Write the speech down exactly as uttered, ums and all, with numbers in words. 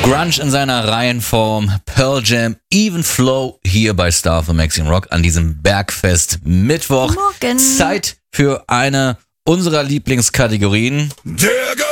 Grunge in seiner Reihenform, Pearl Jam, Even Flow hier bei Star für Maxim Rock an diesem Bergfest Mittwoch. Morgen. Zeit für eine unserer Lieblingskategorien. Der